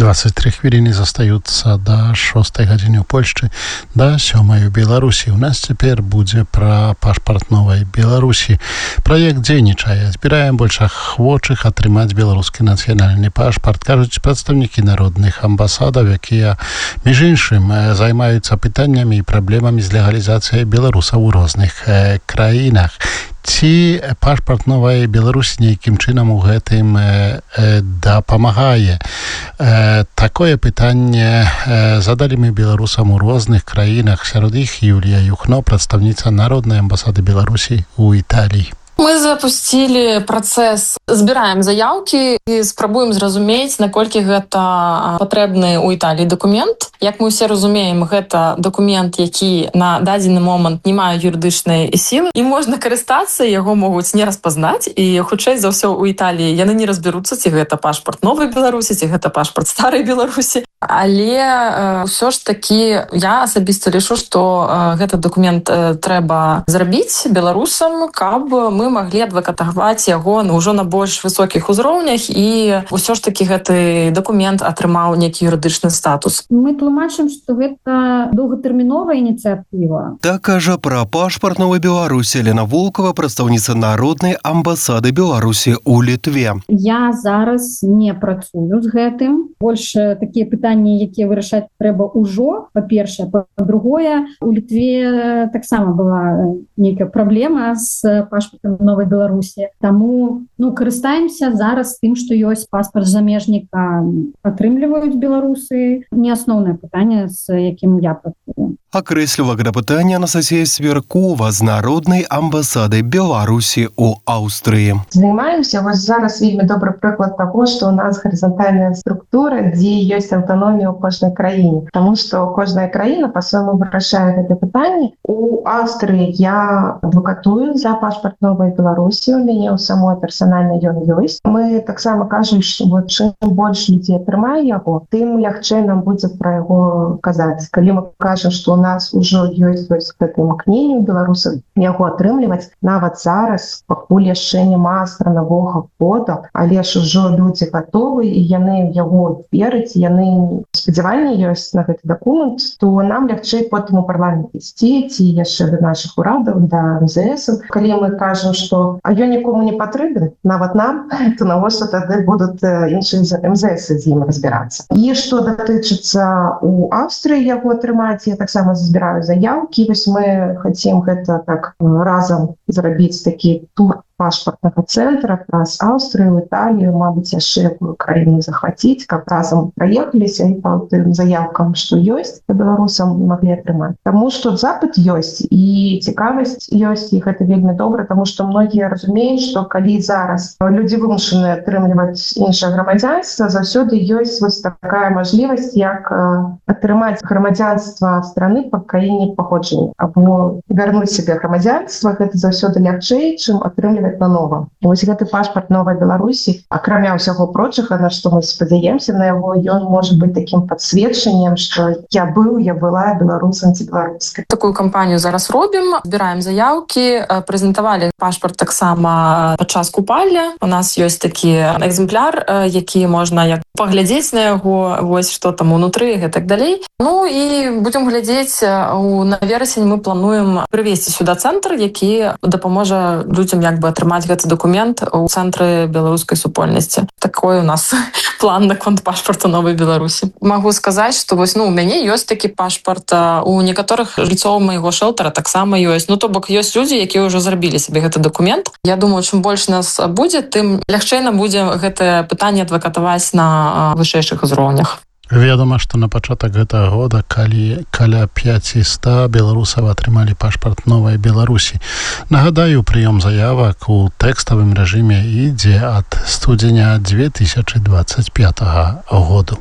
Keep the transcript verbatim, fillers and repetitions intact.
двадцать три хвилины застаются до шостой гадзіны ў Польшчы, до сёмай у Беларусі. У нас цяпер будзе пра пашпарт новай Беларусі. Праект дзейнічае. Збіраем больш ахвочых атрымаць беларускі нацыянальны пашпарт, кажуць прадстаўнікі народных амбасадаў, якія, між іншым, займаюцца пытаннямі і праблемамі з легалізацыяй беларусаў у розных э, краінах. Ці пашпарт новай Беларусі нейкім чынам у гэтым э, э, дапамагае? Э, такое пытанне э, задалі мы беларусам у розных краінах. Сярод іх Юлія Юхно, прадстаўніца Народнай амбасады Беларусі у Італіі. Мы запусцілі працэс, збіраем заяўкі і спрабуем зразумець, наколькі гэта патрэбны ў Італіі дакумент. Як мы ўсе разумеем, гэта дакумент, які на дадзены момант не мае юрыдычнай сілы, і можна карыстацца, яго могуць не распазнаць, і хутчэй за ўсё ў Італіі яны не разбяруцца, ці гэта пашпарт новай Беларусі, ці гэта пашпарт старай Беларусі. Але э, ўсё ж такі я асабіста лічу, што э, гэты дакумент э, трэба зрабіць беларусам, каб мы маглі адвакатаваць яго ну, ўжо на больш высокіх узроўнях, і ўсё ж такі гэты дакумент атрымаў нейкі юрыдычны статус. Мы тлумачым, што гэта доўгатэрміновая ініцыятыва. Так кажа пра пашпарт новай Беларусі Лена Волкова, прадстаўніца Народнай амбасады Беларусі ў Літве. Я зараз не працую з гэтым. Больш такія пытанні, якія вырашаць трэба ўжо, па-першае. Па-другое, у Літве таксама была нейкая праблема з пашпартам новай Беларусі. Таму ну, карыстаемся зараз тым, што ёсць паспарт замежніка, атрымліваюць беларусы. Не асноўнае пытанне, з якім я працую. Акрэсліва гэта пытанне Анастасія Сверкова з Народнай амбасады Беларусі ў Аўстрыі. Займаемся вось зараз вельмі добры прыклад таго, што ў нас гарызантальная структура, дзе ёсць аўтаномія ў кожнай краіне. Таму што кожная краіна па-свойму вырашае гэта пытанне. У Аўстрыі я адвакатую за пашпарт новай Беларусі, у мяне ў самой персанальна ён ёсць. Мы таксама кажам, што вот, чым больш людзей атрымае яго, тым лягчэй нам будзе пра яго казаць. Калі мы кажам, што у нас ўжо ёсць гэтае імкненне ў беларусаў яго атрымліваць, нават зараз, пакуль яшчэ няма страновага кода, але ж ужо людзі гатовы, і яны яго вераць, яны спадзяванні ёсць на гэты дакумент, то нам лягчэй потым у парламент ісці, ці яшчэ да нашых урадаў, да эм зэ эс. Калі мы кажам, што а ён нікому не патрэбен, нават нам, то навошта тады будуць іншыя эм зэ эс з ім разбірацца. І што датычыцца у Аўстрыі яго атрымаць, я таксама збіраю заяўкі. Вось мы хацім гэта так разам зрабіць такі тур пашпартнага цэнтра праз Аўстрыю, Італію, мабыць, яшчэ якую краіну захваціць, каб разам праехаліся і па тым заяўкам, што ёсць, па беларусам маглі атрымаць. Таму што запыт ёсць і цікавасць ёсць, і гэта вельмі добра, таму што многія разумеюць, што калі зараз людзі вымушаныя атрымліваць іншае грамадзянства, заўсёды ёсць вось такая мажлівасць, як атрымаць грамадзянства страны па краіне паходжання. Або вярнуць сабе грамадзянства, гэта заўсёды лягчэй, чым атрымліваць на нова. І вось гэты пашпарт новай Беларусі, акрамя ўсяго прочага, на што мы спадзяемся на яго, ён можа быць такім падсведчаннем, што я быў, я была беларусам ці беларускай. Такую кампанію зараз робім, збіраем заяўкі, прэзентавалі пашпарт таксама падчас купальня. У нас ёсць такі экземпляр, які можна як паглядзець на яго, вось што там унутры і так далей. Ну і будзем глядзець, у на верасень мы плануем прывесці сюда цэнтр, які дапаможа людзям як бы атрымаць гэты дакумент у цэнтры беларускай супольнасці. Такой у нас план наконт пашпарта новай Беларусі. Магу сказаць, што вось ну у мяне ёсць такі пашпарт, у некаторых жыльцоў майго шэлтара таксама ёсць. Ну то бок ёсць людзі, якія ўжо зрабілі сабе гэты дакумент. Я думаю, чым больш нас будзе, тым лягчэй нам будзе гэтае пытанне адвакатаваць на вышэйшых узроўнях. Вядома, што на пачатак гэтага года, калі каля пяцьсот беларусаў атрымалі пашпарт новай Беларусі. Нагадаю, прыём заявак у тэкставым рэжыме ідзе ад студзеня две тысячы дваццаць пятага году.